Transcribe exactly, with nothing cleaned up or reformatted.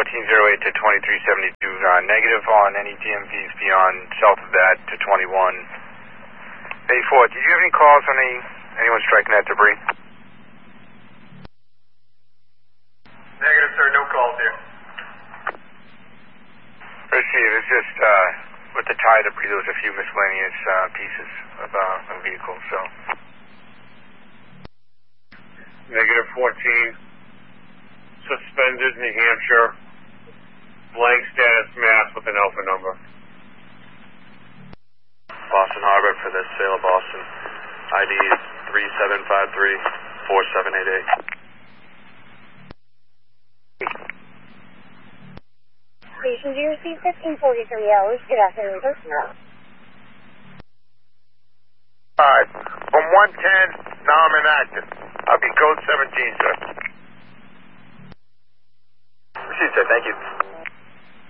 fourteen oh eight to twenty-three seventy-two, uh, negative on any D M Vs beyond south of that to twenty-one. eighty-four, did you have any calls on any, anyone striking that debris? Negative, sir, no calls here. Receive, it's just, uh, with the tire debris, there was a few miscellaneous, uh, pieces of, uh, a vehicle, so. Negative fourteen, suspended New Hampshire, blank status mass with an alpha number. Boston Harbor for the Sail of Boston, I D three seven five three four seven eight eight. Station zero C fifteen forty-three hours. Good afternoon, sir. Alright, from one ten, now I'm inactive. I'll be code seventeen, sir. Received, sir, thank you.